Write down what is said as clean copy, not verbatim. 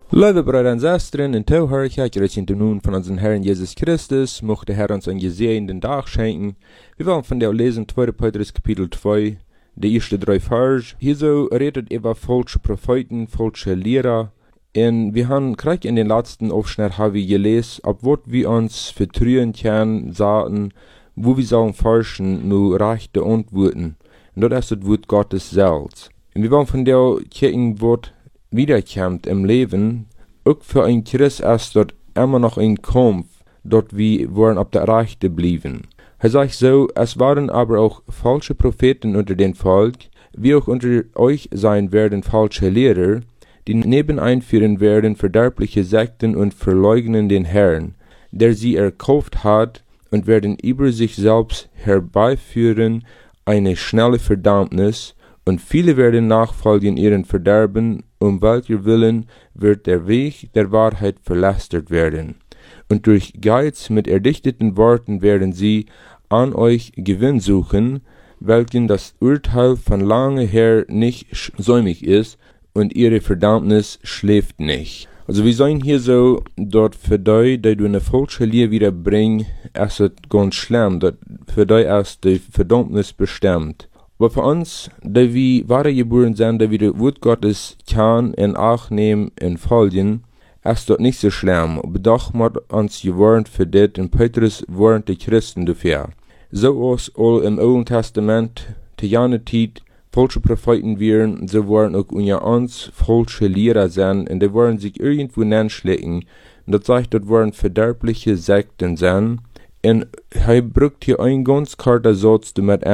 Liebe Brüder und Schwestern, in Tauhörcher, gerechnet nun von unserem Herrn Jesus Christus, mochte der Herr uns einen gesegneten Tag schenken. Wir wollen von der lesen 2. Petrus Kapitel 2, die ersten 3 Verse. Hier so redet über falsche Propheten, falsche Lehrer. Und wir haben gerade in den letzten Aufschnitt gelesen, ob wir uns vertrauen können, sagen, wo wir sollen forschen, nur rechte Antworten. Und das ist das Wort Gottes selbst. Und wir wollen von der Kirchenwort wiederkommt im Leben, auch für ein Christ ist dort immer noch ein Kampf, dort wir wollen auf der Rechte blieben. Er sagt so, es waren aber auch falsche Propheten unter dem Volk, wie auch unter euch sein werden falsche Lehrer, die neben einführen werden verderbliche Sekten und verleugnen den Herrn, der sie erkauft hat, und werden über sich selbst herbeiführen eine schnelle Verdammnis, und viele werden nachfolgen ihren Verderben, um welcher Willen wird der Weg der Wahrheit verlästert werden. Und durch Geiz mit erdichteten Worten werden sie an euch Gewinn suchen, welchen das Urteil von lange her nicht säumig ist, und ihre Verdammnis schläft nicht. Also wir sein hier so, dort für die du eine falsche Lehre wieder bringst, ist es ganz schlimm, dort für die ist die Verdammnis bestimmt. Aber für uns, die wir wahre geboren sind, die wir das Wort Gottes kann in Acht nehmen und folgen, ist das nicht so schlimm. Aber doch muss uns gewarnt für das, und Petrus warnt die Christen dafür. So als all im Alten Testament, zu jener Zeit, falsche Propheten wären, so waren auch unter uns falsche Lehrer sein, und die wollen sich irgendwo anschlecken. Und das sagt, das waren verderbliche Sekten sein. Und er braucht hier einen ganz karten Satz damit